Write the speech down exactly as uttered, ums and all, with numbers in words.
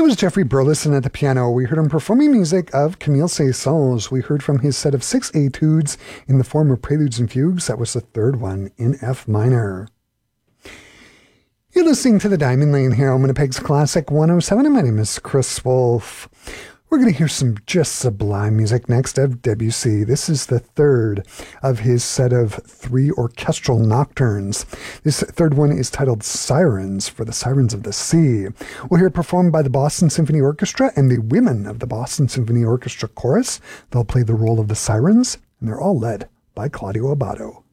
was Jeffrey Burleson at the piano. We heard him performing music of Camille Saint-Saëns. We heard from his set of six etudes in the form of preludes and fugues. That was the third one in F minor. You're listening to the Diamond Lane here on Winnipeg's Classic one oh seven, and my name is Chris Wolf. We're going to hear some just sublime music next of Debussy. This is the third of his set of three orchestral nocturnes. This third one is titled Sirens, for the Sirens of the Sea. We'll hear it performed by the Boston Symphony Orchestra and the women of the Boston Symphony Orchestra Chorus. They'll play the role of the sirens, and they're all led by Claudio Abbado.